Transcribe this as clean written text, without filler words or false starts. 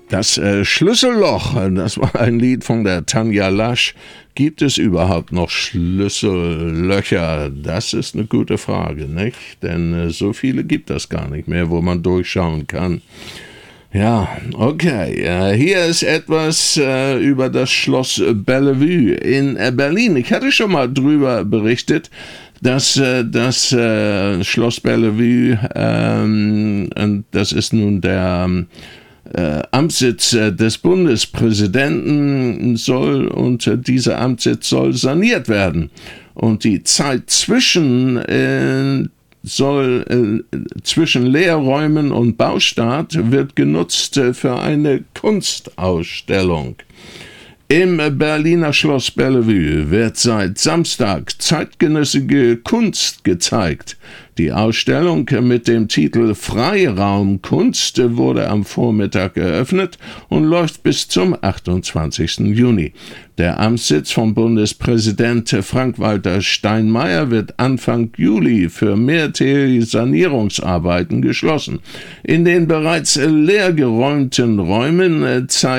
Das Schlüsselloch, das war ein Lied von der Tanja Lasch. Gibt es überhaupt noch Schlüssellöcher? Das ist eine gute Frage, nicht? Denn so viele gibt es gar nicht mehr, wo man durchschauen kann. Ja, okay. Hier ist etwas über das Schloss Bellevue in Berlin. Ich hatte schon mal drüber berichtet, dass das Schloss Bellevue, und das ist nun der Amtssitz des Bundespräsidenten dieser Amtssitz soll saniert werden. Und die Zeit zwischen Leerräumen und Baustart wird genutzt für eine Kunstausstellung. Im Berliner Schloss Bellevue wird seit Samstag zeitgenössische Kunst gezeigt. Die Ausstellung mit dem Titel Freiraumkunst wurde am Vormittag eröffnet und läuft bis zum 28. Juni. Der Amtssitz von Bundespräsident Frank-Walter Steinmeier wird Anfang Juli für mehrtägige Sanierungsarbeiten geschlossen. In den bereits leergeräumten Räumen zeigt